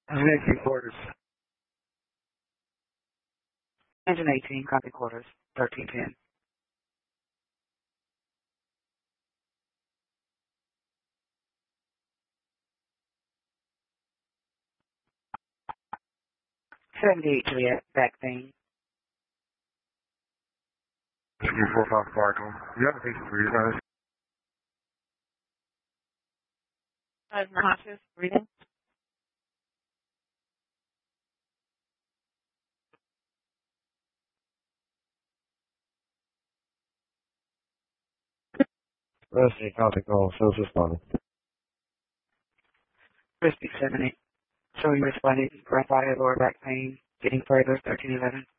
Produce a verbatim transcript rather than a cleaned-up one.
Engine quarters. Engine eighteen, copy quarters, thirteen ten. seventy-eight Juliet, back thing. four five Sparkle. You have a patient for you guys. Uh, conscious, breathing. Resting, contact call, shows responding. Crispy seventy. Showing responding, right body, lower back pain, getting further, thirteen eleven.